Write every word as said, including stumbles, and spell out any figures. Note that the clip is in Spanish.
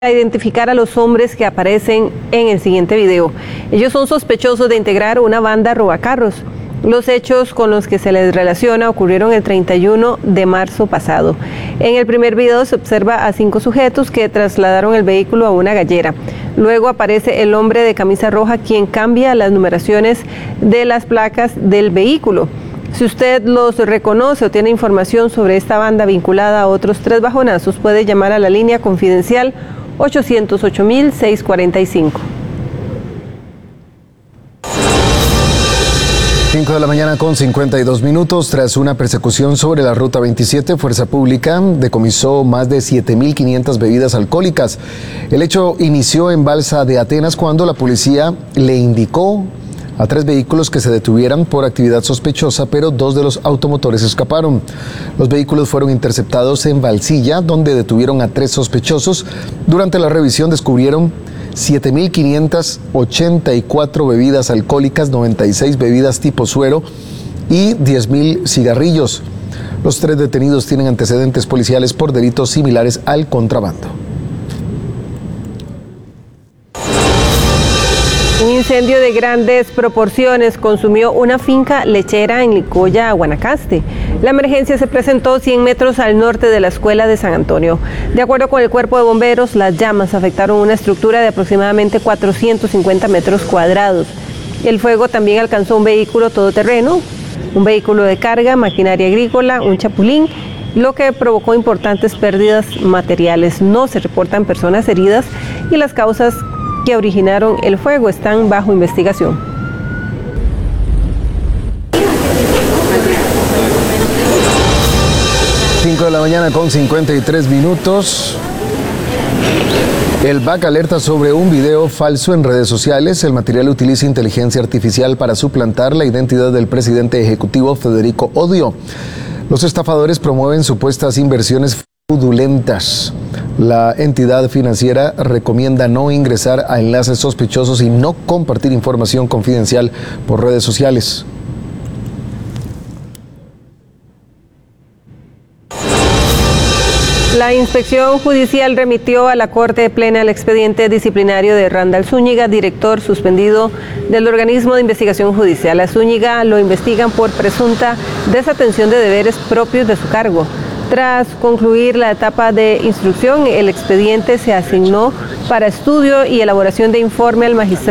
A identificar a los hombres que aparecen en el siguiente video. Ellos son sospechosos de integrar una banda robacarros. Los hechos con los que se les relaciona ocurrieron el treinta y uno de marzo pasado. En el primer video se observa a cinco sujetos que trasladaron el vehículo a una gallera. Luego aparece el hombre de camisa roja quien cambia las numeraciones de las placas del vehículo. Si usted los reconoce o tiene información sobre esta banda vinculada a otros tres bajonazos, puede llamar a la línea confidencial ochocientos ocho mil seiscientos cuarenta y cinco. cinco de la mañana con cincuenta y dos minutos. Tras una persecución sobre la Ruta veintisiete, Fuerza Pública decomisó más de siete mil quinientas bebidas alcohólicas. El hecho inició en Balsa de Atenas cuando la policía le indicó a tres vehículos que se detuvieran por actividad sospechosa, pero dos de los automotores escaparon. Los vehículos fueron interceptados en Valsilla, donde detuvieron a tres sospechosos. Durante la revisión descubrieron siete mil quinientas ochenta y cuatro bebidas alcohólicas, noventa y seis bebidas tipo suero y diez mil cigarrillos. Los tres detenidos tienen antecedentes policiales por delitos similares al contrabando. Un incendio de grandes proporciones consumió una finca lechera en Licoya, Guanacaste. La emergencia se presentó cien metros al norte de la escuela de San Antonio. De acuerdo con el cuerpo de bomberos, las llamas afectaron una estructura de aproximadamente cuatrocientos cincuenta metros cuadrados. El fuego también alcanzó un vehículo todoterreno, un vehículo de carga, maquinaria agrícola, un chapulín, lo que provocó importantes pérdidas materiales. No se reportan personas heridas y las causas que originaron el fuego están bajo investigación. cinco de la mañana con cincuenta y tres minutos. El B A C alerta sobre un video falso en redes sociales. El material utiliza inteligencia artificial para suplantar la identidad del presidente ejecutivo Federico Odio. Los estafadores promueven supuestas inversiones fraudulentas. La entidad financiera recomienda no ingresar a enlaces sospechosos y no compartir información confidencial por redes sociales. La inspección judicial remitió a la Corte Plena el expediente disciplinario de Randall Zúñiga, director suspendido del organismo de investigación judicial. A Zúñiga lo investigan por presunta desatención de deberes propios de su cargo. Tras concluir la etapa de instrucción, el expediente se asignó para estudio y elaboración de informe al magistrado